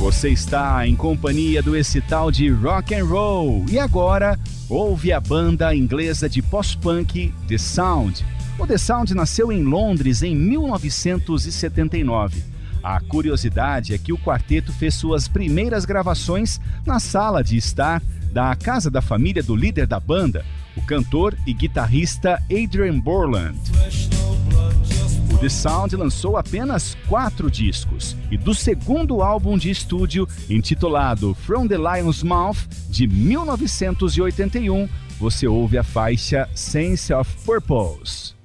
Você está em companhia do esse tal de rock and roll e agora ouve a banda inglesa de post-punk The Sound. O The Sound nasceu em Londres em 1979. A curiosidade é que o quarteto fez suas primeiras gravações na sala de estar da casa da família do líder da banda, o cantor e guitarrista Adrian Borland. O The Sound lançou apenas 4 discos e do segundo álbum de estúdio, intitulado From the Lion's Mouth, de 1981, você ouve a faixa Sense of Purpose.